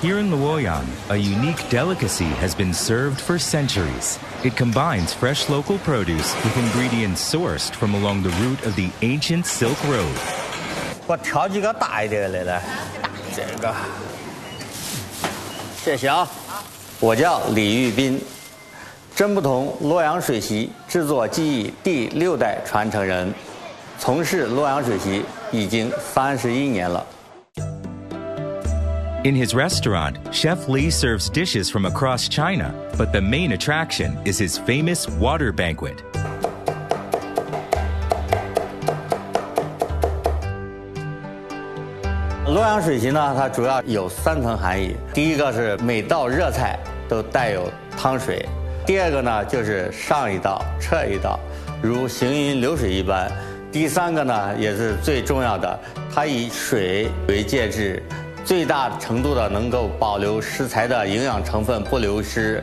Here in Luoyang, a unique delicacy has been served for centuries. It combines fresh local produce with ingredients sourced from along the route of the ancient Silk Road. 我挑几个大一点的来，这个，谢谢啊。我叫李玉斌，真不同洛阳水席制作技艺第6代传承人，从事洛阳水席已经31年了。 In his restaurant, Chef Li serves dishes from across China, but the main attraction is his famous water banquet. 洛阳水席呢，它主要有3层含义。第一个是每道热菜都带有汤水；第二个呢，就是上一道撤一道，如行云流水一般；第3个呢，也是最重要的，它以水为介质。 最大程度的能够保留食材的营养成分不流失。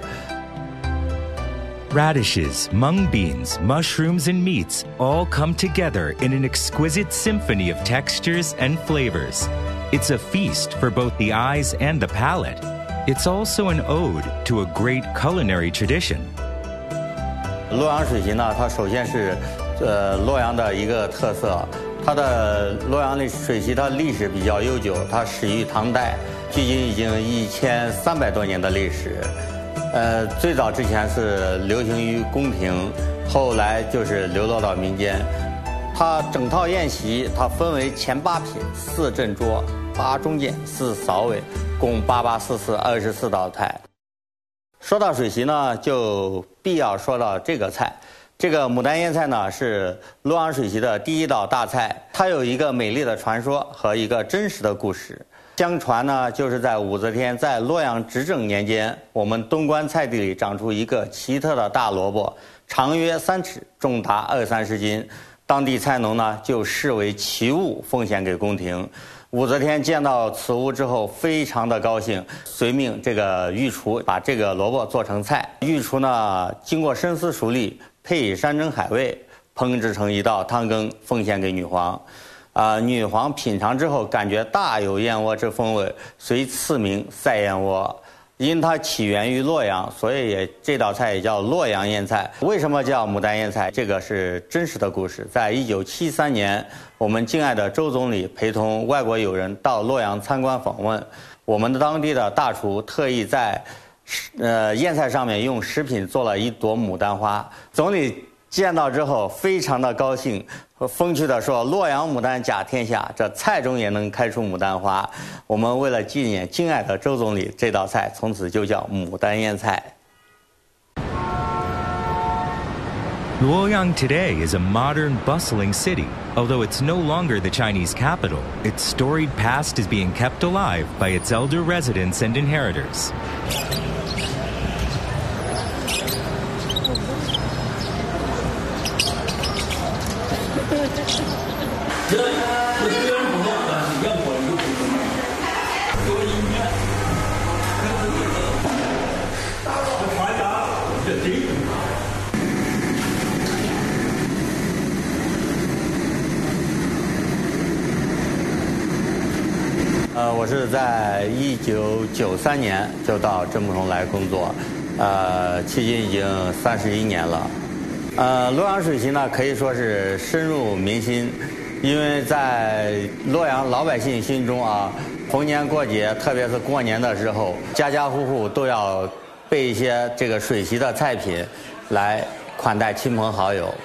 Radishes, mung beans, mushrooms, and meats all come together in an exquisite symphony of textures and flavors. It's a feast for both the eyes and the palate. It's also an ode to a great culinary tradition. 洛阳水席呢，它首先是洛阳的一个特色。 它的洛阳的水席，它历史比较悠久，它始于唐代，距今已经1300多年的历史。最早之前是流行于宫廷，后来就是流落到民间。它整套宴席，它分为前8品、4正桌、8中间、4扫尾，共884424道菜。说到水席呢，就必要说到这个菜。 这个牡丹腌菜呢是洛阳水席的第1道大菜，它有一个美丽的传说和一个真实的故事。相传呢，就是在武则天在洛阳执政年间，我们东关菜地里长出一个奇特的大萝卜，长约3尺，重达20-30斤。当地菜农呢就视为奇物，奉献给宫廷。武则天见到此物之后，非常的高兴，随命这个御厨把这个萝卜做成菜。御厨呢经过深思熟虑。 配以山珍海味，烹制成一道汤羹，奉献给女皇。女皇品尝之后，感觉大有燕窝之风味，遂赐名赛燕窝。因它起源于洛阳，所以这道菜也叫洛阳腌菜。为什么叫牡丹腌菜？这个是真实的故事。在1973年，我们敬爱的周总理陪同外国友人到洛阳参观访问，我们的当地的大厨特意在。 腌菜上面用食品做了一朵牡丹花，总理见到之后非常的高兴，风趣地说：“洛阳牡丹甲天下，这菜中也能开出牡丹花。”我们为了纪念敬爱的周总理，这道菜从此就叫牡丹腌菜。 Luoyang today is a modern, bustling city. Although it's no longer the Chinese capital, its storied past is being kept alive by its elder residents and inheritors. 我是在1993年就到真不同来工作，迄今已经31年了。洛阳水席呢可以说是深入民心，因为在洛阳老百姓心中啊，逢年过节，特别是过年的时候，家家户户都要备一些这个水席的菜品，来款待亲朋好友。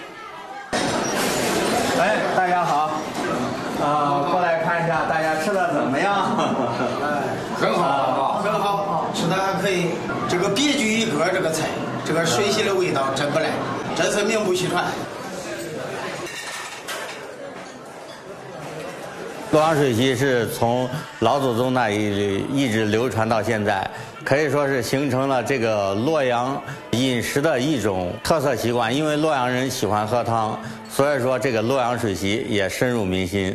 哎，大家好，过来看一下大家吃的怎么样？ 很好，很好，吃的还可以。这个别具一格，这个菜，这个水席的味道真不赖，真是名不虚传。 洛阳水席是从老祖宗那里一直流传到现在，可以说是形成了这个洛阳饮食的一种特色习惯。因为洛阳人喜欢喝汤，所以说这个洛阳水席也深入民心。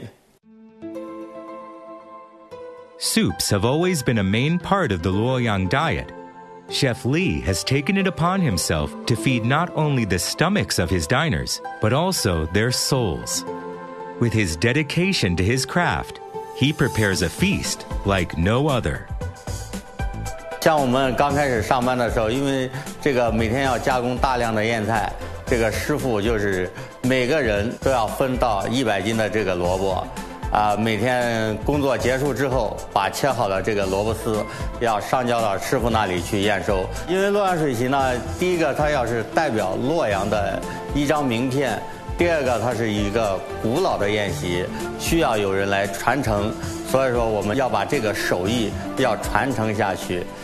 Soups have always been a main part of the Luoyang diet. Chef Li has taken it upon himself to feed not only the stomachs of his diners, but also their souls. With his dedication to his craft, he prepares a feast like no other. 像我们刚开始上班的时候，因为这个每天要加工大量的腌菜，这个师傅就是每个人都要分到100斤的这个萝卜。每天工作结束之后，把切好的这个萝卜丝要上交到师傅那里去验收。因为洛阳水席呢，第一个它要是代表洛阳的一张名片，第二个它是一个古老的宴席，需要有人来传承，所以说我们要把这个手艺要传承下去。